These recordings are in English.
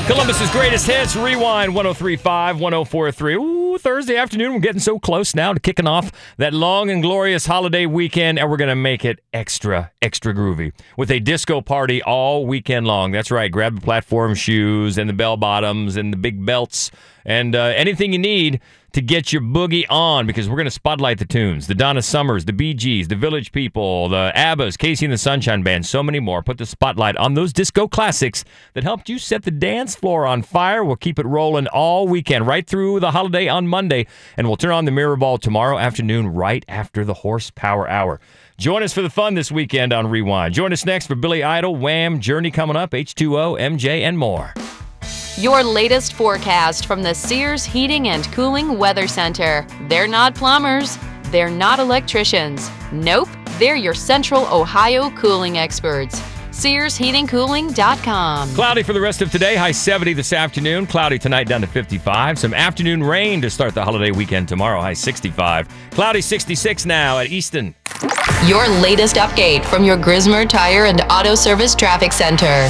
Columbus's greatest hits, Rewind 103.5, 104.3. Ooh, Thursday afternoon. We're getting so close now to kicking off that long and glorious holiday weekend, and we're going to make it extra groovy with a disco party all weekend long. That's right. Grab the platform shoes and the bell bottoms and the big belts and anything you need to get your boogie on, because we're going to spotlight the tunes. The Donna Summers, the Bee Gees, the Village People, the ABBAs, Casey and the Sunshine Band, so many more. Put the spotlight on those disco classics that helped you set the dance floor on fire. We'll keep it rolling all weekend, right through the holiday on Monday, and we'll turn on the mirror ball tomorrow afternoon right after the Horsepower Hour. Join us for the fun this weekend on Rewind. Join us next for Billy Idol, Wham, Journey coming up, H2O, MJ, and more. Your latest forecast from the Sears Heating and Cooling Weather Center. They're not plumbers. They're not electricians. Nope, they're your Central Ohio cooling experts. SearsHeatingCooling.com. Cloudy for the rest of today. High 70 this afternoon. Cloudy tonight down to 55. Some afternoon rain to start the holiday weekend tomorrow. High 65. Cloudy 66 now at Easton. Your latest update from your Grismer Tire and Auto Service Traffic Center.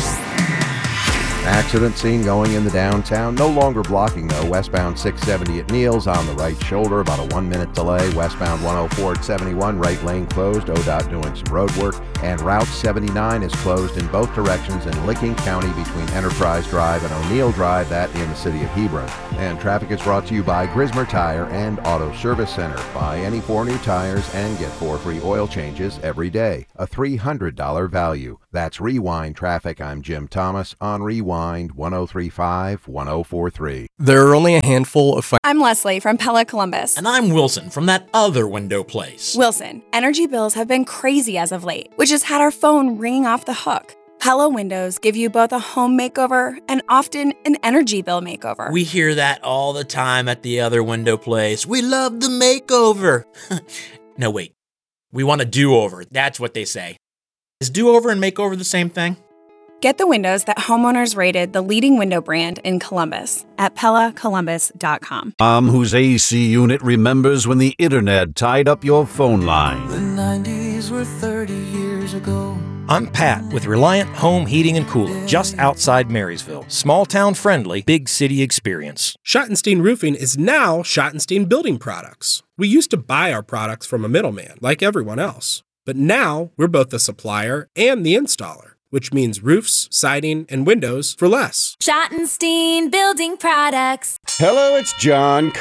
Accident scene going in the downtown. No longer blocking, though. Westbound 670 at Neal's on the right shoulder. About a 1-minute delay. Westbound 104 at 71. Right lane closed. ODOT doing some road work. And Route 79 is closed in both directions in Licking County between Enterprise Drive and O'Neill Drive, that in the city of Hebron. And traffic is brought to you by Grismer Tire and Auto Service Center. Buy any 4 new tires and get 4 free oil changes every day. A $300 value. That's Rewind Traffic. I'm Jim Thomas on Rewind 103.5, 104.3. There are only a handful of... I'm Leslie from Pella Columbus. And I'm Wilson from that other window place. Wilson, energy bills have been crazy as of late, which has had our phone ringing off the hook. Pella Windows give you both a home makeover and often an energy bill makeover. We hear that all the time at the other window place. We love the makeover. No, wait. We want a do-over. That's what they say. Is do-over and makeover the same thing? Get the windows that homeowners rated the leading window brand in Columbus at PellaColumbus.com. Whose AC unit remembers when the internet tied up your phone line. The 90s were 30 years ago. I'm Pat with Reliant Home Heating and Cooling, just outside Marysville. Small town friendly, big city experience. Schottenstein Roofing is now Schottenstein Building Products. We used to buy our products from a middleman, like everyone else. But now we're both the supplier and the installer, which means roofs, siding, and windows for less. Schottenstein Building Products. Hello, it's John.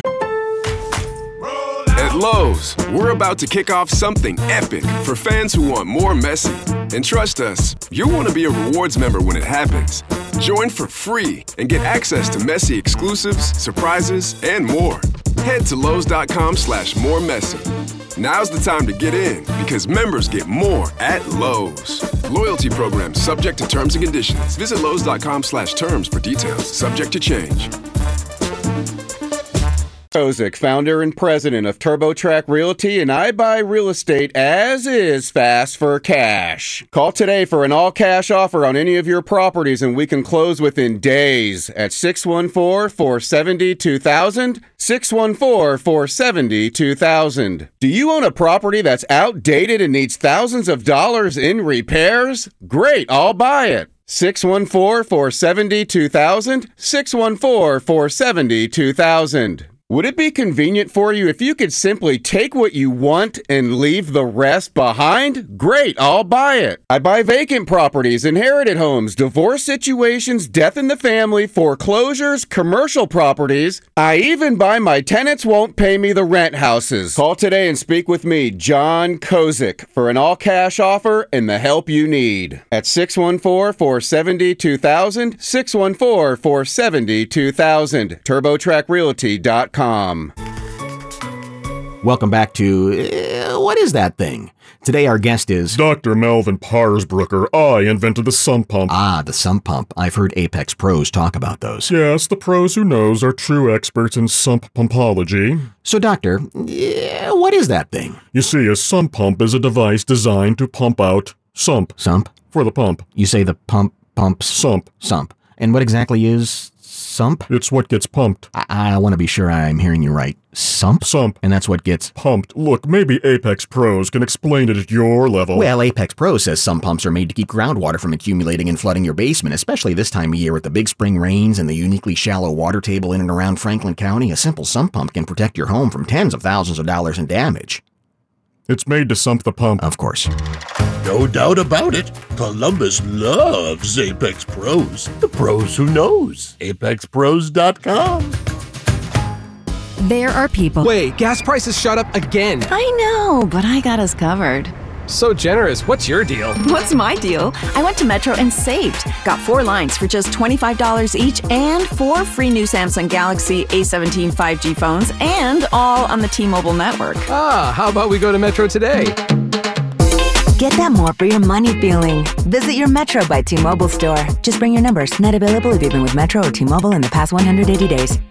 At Lowe's, we're about to kick off something epic for fans who want more Messi. And trust us, you'll want to be a rewards member when it happens. Join for free and get access to Messi exclusives, surprises, and more. Head to Lowe's.com/moremessy. Now's the time to get in because members get more at Lowe's. Loyalty program subject to terms and conditions. Visit Lowe's.com/terms for details. Subject to change. Kozik, founder and president of TurboTrack Realty, and I buy real estate as is fast for cash. Call today for an all-cash offer on any of your properties, and we can close within days at 614-470-2000, 614-470-2000. Do you own a property that's outdated and needs thousands of dollars in repairs? Great, I'll buy it. 614-470-2000, 614-470-2000. Would it be convenient for you if you could simply take what you want and leave the rest behind? Great, I'll buy it. I buy vacant properties, inherited homes, divorce situations, death in the family, foreclosures, commercial properties. I even buy my tenants won't pay me the rent houses. Call today and speak with me, John Kozik, for an all-cash offer and the help you need. At 614-470-2000, 614-470-2000, TurboTrackRealty.com. Welcome back to What Is That Thing? Today our guest is Dr. Melvin Parsbrucker. I invented the sump pump. Ah, the sump pump. I've heard Apex pros talk about those. Yes, the pros who knows are true experts in sump pumpology. So, Doctor, what is that thing? You see, a sump pump is a device designed to pump out sump. Sump? For the pump. You say the pumps? Sump. Sump. And what exactly is Sump? It's what gets pumped. I want to be sure I'm hearing you right. Sump? Sump. And that's what gets pumped. Look, maybe Apex Pros can explain it at your level. Well, Apex Pros says sump pumps are made to keep groundwater from accumulating and flooding your basement, especially this time of year with the big spring rains and the uniquely shallow water table in and around Franklin County. A simple sump pump can protect your home from tens of thousands of dollars in damage. It's made to sump the pump. Of course. No doubt about it. Columbus loves Apex Pros. The pros who knows. ApexPros.com. There are people. Wait, gas prices shot up again. I know, but I got us covered. So generous. What's your deal? What's my deal? I went to Metro and saved. Got 4 lines for just $25 each and 4 free new Samsung Galaxy A17 5G phones, and all on the T-Mobile network. Ah, how about we go to Metro today? Get that more for your money feeling. Visit your Metro by T-Mobile store. Just bring your numbers. Not available if you've been with Metro or T-Mobile in the past 180 days.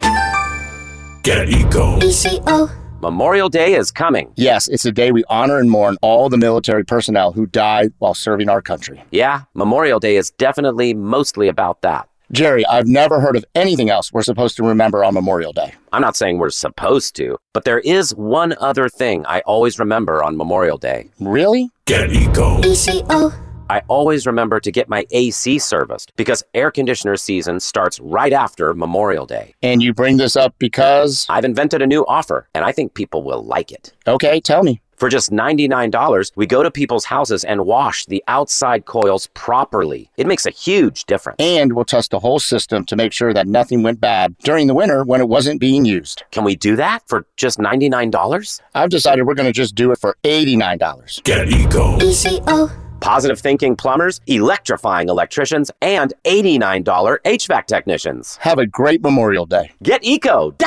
Get Eco. ECO. Memorial Day is coming. Yes, it's a day we honor and mourn all the military personnel who died while serving our country. Yeah, Memorial Day is definitely mostly about that. Jerry, I've never heard of anything else we're supposed to remember on Memorial Day. I'm not saying we're supposed to, but there is one other thing I always remember on Memorial Day. Really? Get Eco. ECO. I always remember to get my AC serviced because air conditioner season starts right after Memorial Day. And you bring this up because? I've invented a new offer, and I think people will like it. Okay, tell me. For just $99, we go to people's houses and wash the outside coils properly. It makes a huge difference. And we'll test the whole system to make sure that nothing went bad during the winter when it wasn't being used. Can we do that for just $99? I've decided we're going to just do it for $89. Get Eco. ECO. Positive thinking plumbers, electrifying electricians, and $89 HVAC technicians. Have a great Memorial Day. Get Eco.